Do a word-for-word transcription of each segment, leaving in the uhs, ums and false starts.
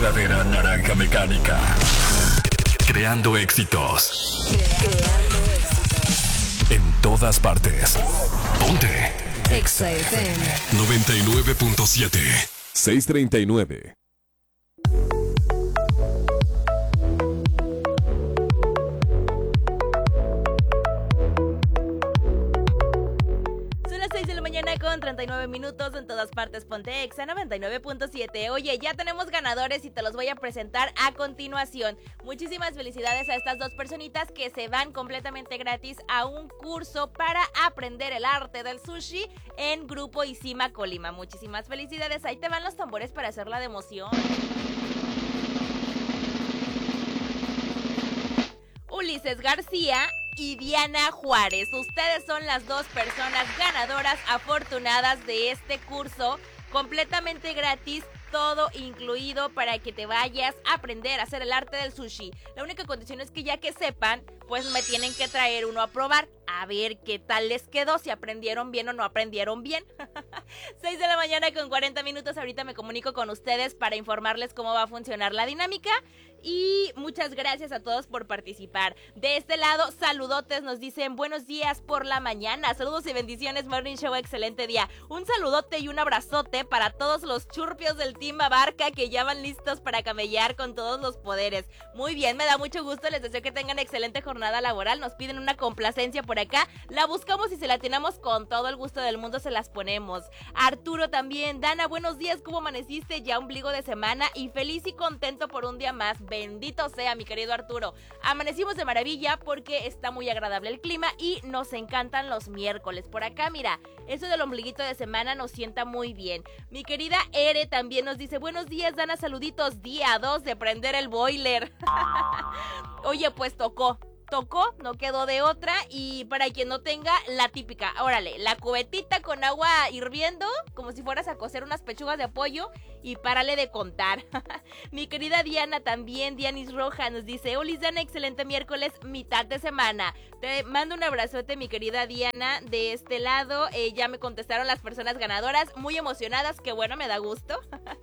verdadera naranja mecánica. Creando éxitos. Creando éxitos. En todas partes. Ponte. Exa F M. noventa y nueve punto siete. seiscientos treinta y nueve. Con treinta y nueve minutos en todas partes, ponte Exa noventa y nueve punto siete. Oye, ya tenemos ganadores y te los voy a presentar a continuación. Muchísimas felicidades a estas dos personitas que se van completamente gratis a un curso para aprender el arte del sushi en Grupo Isima Colima. Muchísimas felicidades, ahí te van los tambores para hacerla de emoción. Ulises García y Diana Juárez. Ustedes son las dos personas ganadoras afortunadas de este curso completamente gratis, todo incluido para que te vayas a aprender a hacer el arte del sushi. La única condición es que ya que sepan, pues me tienen que traer uno a probar, a ver qué tal les quedó, si aprendieron bien o no aprendieron bien. seis de la mañana con cuarenta minutos, ahorita me comunico con ustedes para informarles cómo va a funcionar la dinámica. Y muchas gracias a todos por participar. De este lado, saludotes, nos dicen buenos días por la mañana. Saludos y bendiciones, Morning Show, excelente día. Un saludote y un abrazote para todos los churpios del Team Abarca que ya van listos para camellar con todos los poderes. Muy bien, me da mucho gusto, les deseo que tengan excelente jornada laboral. Nos piden una complacencia por acá, la buscamos y si la tenemos con todo el gusto del mundo se las ponemos. Arturo también, Dana, buenos días, ¿cómo amaneciste? Ya ombligo de semana y feliz y contento por un día más. Bendito sea, mi querido Arturo. Amanecimos de maravilla porque está muy agradable el clima y nos encantan los miércoles. Por acá, mira, eso del ombliguito de semana nos sienta muy bien. Mi querida Ere también nos dice, buenos días, Dana, saluditos, día dos de prender el boiler. Oye, pues tocó. Tocó, no quedó de otra. Y para quien no tenga, la típica, órale, la cubetita con agua hirviendo, como si fueras a cocer unas pechugas de pollo, y párale de contar. Mi querida Diana también, Dianis Roja, nos dice, hola Dana, excelente miércoles, mitad de semana. Te mando un abrazote, mi querida Diana, de este lado. Eh, ya me contestaron las personas ganadoras, muy emocionadas, que bueno, me da gusto.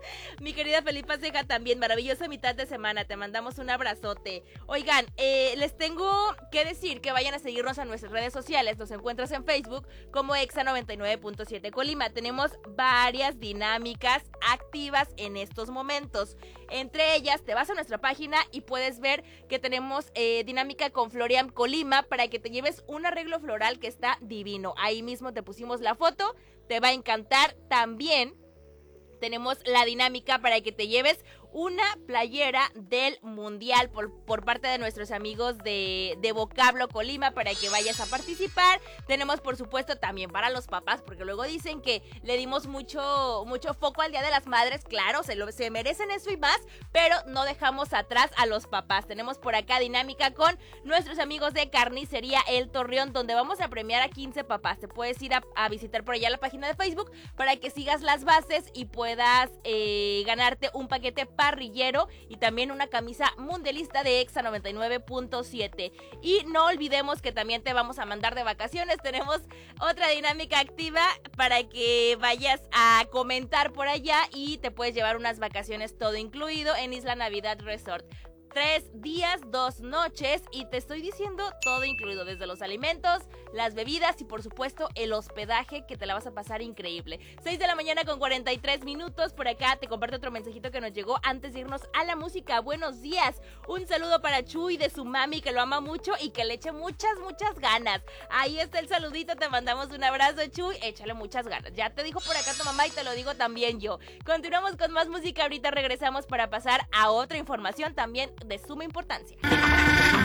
Mi querida Felipa Ceja también, maravillosa mitad de semana, te mandamos un abrazote. Oigan, eh, les tengo que decir que vayan a seguirnos a nuestras redes sociales. Nos encuentras en Facebook como Exa noventa y nueve punto siete Colima. Tenemos varias dinámicas activas en estos momentos. Entre ellas, te vas a nuestra página y puedes ver que tenemos eh, dinámica con Florian Colima para que te lleves un arreglo floral que está divino. Ahí mismo te pusimos la foto, te va a encantar. También tenemos la dinámica para que te lleves una playera del Mundial por, por parte de nuestros amigos de, de Vocablo Colima para que vayas a participar. Tenemos, por supuesto, también para los papás, porque luego dicen que le dimos mucho, mucho foco al Día de las Madres. Claro, se, lo, se merecen eso y más, pero no dejamos atrás a los papás. Tenemos por acá dinámica con nuestros amigos de Carnicería El Torreón, donde vamos a premiar a quince papás. Te puedes ir a, a visitar por allá la página de Facebook para que sigas las bases y puedas eh, ganarte un paquete parrillero y también una camisa mundialista de Exa noventa y nueve punto siete. Y no olvidemos que también te vamos a mandar de vacaciones. Tenemos otra dinámica activa para que vayas a comentar por allá y te puedes llevar unas vacaciones todo incluido en Isla Navidad Resort. Tres días, dos noches y te estoy diciendo todo incluido, desde los alimentos, las bebidas y por supuesto el hospedaje, que te la vas a pasar increíble. seis de la mañana con cuarenta y tres minutos, por acá te comparto otro mensajito que nos llegó antes de irnos a la música. Buenos días, un saludo para Chuy de su mami que lo ama mucho y que le eche muchas, muchas ganas. Ahí está el saludito, te mandamos un abrazo Chuy, échale muchas ganas. Ya te dijo por acá tu mamá y te lo digo también yo. Continuamos con más música, ahorita regresamos para pasar a otra información también de suma importancia.